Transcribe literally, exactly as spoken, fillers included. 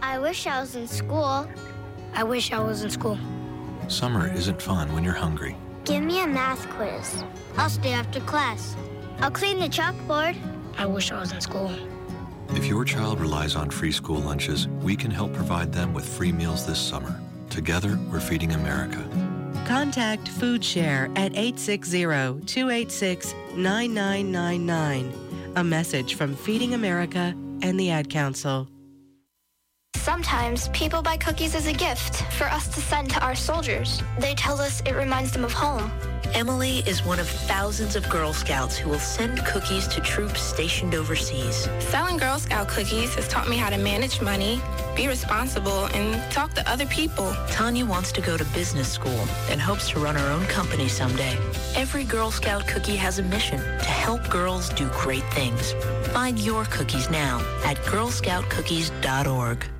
I wish I was in school. I wish I was in school. Summer isn't fun when you're hungry. Give me a math quiz. I'll stay after class. I'll clean the chalkboard. I wish I was in school. If your child relies on free school lunches, we can help provide them with free meals this summer. Together, we're feeding America. Contact FoodShare at eight six zero, two eight six, nine nine nine nine. A message from Feeding America and the Ad Council. Sometimes people buy cookies as a gift for us to send to our soldiers. They tell us it reminds them of home. Emily is one of thousands of Girl Scouts who will send cookies to troops stationed overseas. Selling Girl Scout cookies has taught me how to manage money, be responsible, and talk to other people. Tanya wants to go to business school and hopes to run her own company someday. Every Girl Scout cookie has a mission to help girls do great things. Find your cookies now at girl scout cookies dot org.